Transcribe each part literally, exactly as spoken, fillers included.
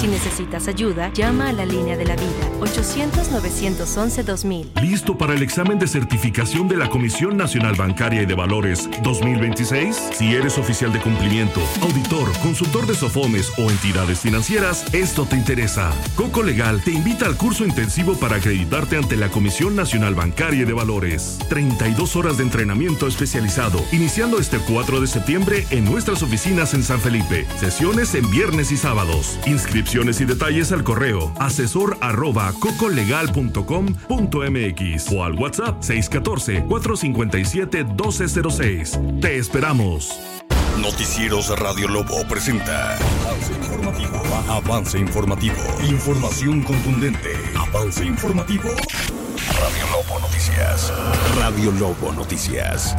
necesitas ayuda, llama a la línea de la vida, ochocientos, novecientos once, dos mil. ¿Listo para el examen de certificación de la Comisión Nacional Bancaria y de Valores dos mil veintiséis? Si eres oficial de cumplimiento, auditor, consultor de SOFOMES o entidades financieras, esto te interesa. Coco Legal te invita al curso intensivo para acreditarte ante la Comisión Nacional Bancaria y de Valores. treinta y dos horas de entrenamiento especializado, iniciando este cuatro de septiembre en nuestras oficinas en San Felipe. Sesiones en viernes y sábados. Inscripciones y detalles al correo asesor arroba cocolegal punto com punto mx o al WhatsApp seis uno cuatro, cuatro cinco siete, uno dos cero seis. Te esperamos. Noticieros Radio Lobo presenta Avance Informativo. Avance Informativo. Información contundente. Avance Informativo. Radio Lobo Noticias. Radio Lobo Noticias.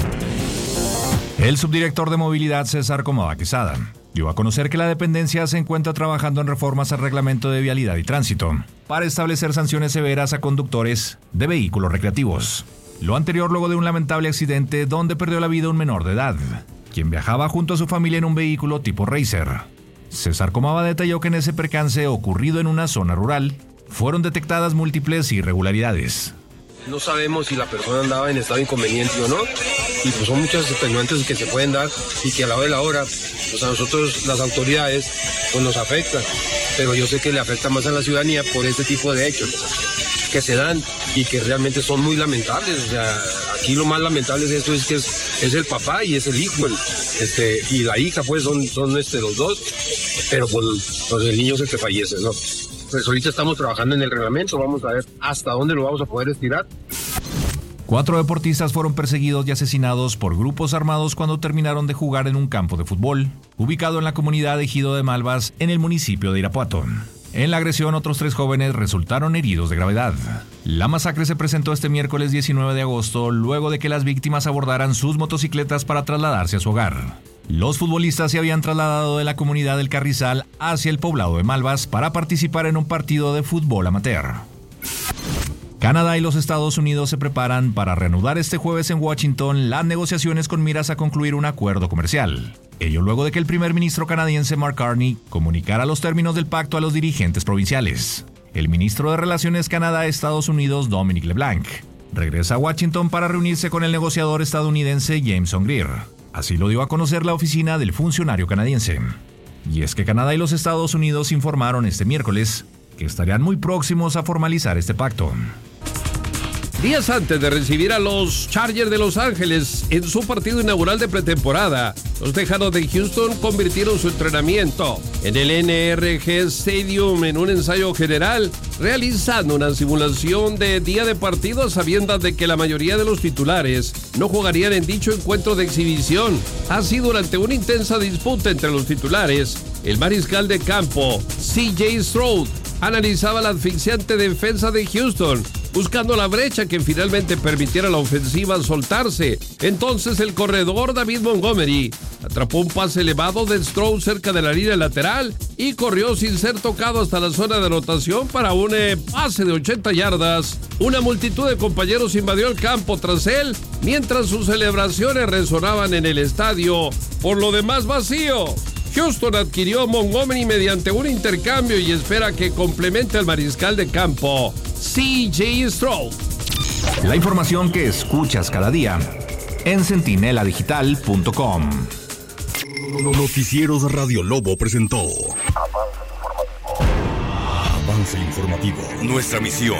El subdirector de Movilidad, César Comova Quesada, dio a conocer que la dependencia se encuentra trabajando en reformas al reglamento de vialidad y tránsito para establecer sanciones severas a conductores de vehículos recreativos. Lo anterior luego de un lamentable accidente donde perdió la vida un menor de edad, quien viajaba junto a su familia en un vehículo tipo Racer. César Comova detalló que en ese percance ocurrido en una zona rural, fueron detectadas múltiples irregularidades. No sabemos si la persona andaba en estado inconveniente o no, y pues son muchas atenuantes que se pueden dar y que a la hora de la hora, pues a nosotros las autoridades pues nos afectan, pero yo sé que le afecta más a la ciudadanía por este tipo de hechos que se dan y que realmente son muy lamentables. O sea, aquí lo más lamentable de esto es que es, es el papá y es el hijo, el, este, y la hija pues son, son este, los dos, pero pues, pues el niño es el que fallece, ¿no? Pues ahorita estamos trabajando en el reglamento, vamos a ver hasta dónde lo vamos a poder estirar. Cuatro deportistas fueron perseguidos y asesinados por grupos armados cuando terminaron de jugar en un campo de fútbol, ubicado en la comunidad de Ejido de Malvas, en el municipio de Irapuato. En la agresión, otros tres jóvenes resultaron heridos de gravedad. La masacre se presentó este miércoles diecinueve de agosto, luego de que las víctimas abordaran sus motocicletas para trasladarse a su hogar. Los futbolistas se habían trasladado de la comunidad del Carrizal hacia el poblado de Malvas para participar en un partido de fútbol amateur. Canadá y los Estados Unidos se preparan para reanudar este jueves en Washington las negociaciones con miras a concluir un acuerdo comercial. Ello luego de que el primer ministro canadiense Mark Carney comunicara los términos del pacto a los dirigentes provinciales. El ministro de Relaciones Canadá-Estados Unidos, Dominic LeBlanc, regresa a Washington para reunirse con el negociador estadounidense Jameson Greer. Así lo dio a conocer la oficina del funcionario canadiense. Y es que Canadá y los Estados Unidos informaron este miércoles que estarían muy próximos a formalizar este pacto. Días antes de recibir a los Chargers de Los Ángeles en su partido inaugural de pretemporada, los Tejanos de Houston convirtieron su entrenamiento en el N R G Stadium en un ensayo general, realizando una simulación de día de partido a sabiendas de que la mayoría de los titulares no jugarían en dicho encuentro de exhibición. Así, durante una intensa disputa entre los titulares, el mariscal de campo, C J Stroud, analizaba la asfixiante defensa de Houston, buscando la brecha que finalmente permitiera a la ofensiva soltarse. Entonces el corredor David Montgomery atrapó un pase elevado de Stroud cerca de la línea lateral y corrió sin ser tocado hasta la zona de anotación para un eh, pase de ochenta yardas. Una multitud de compañeros invadió el campo tras él, mientras sus celebraciones resonaban en el estadio, por lo demás vacío. Houston adquirió a Montgomery mediante un intercambio y espera que complemente al mariscal de campo, C J Stroud. La información que escuchas cada día en centinela digital punto com. Noticieros Radio Lobo presentó Avance Informativo. Avance Informativo. Nuestra misión: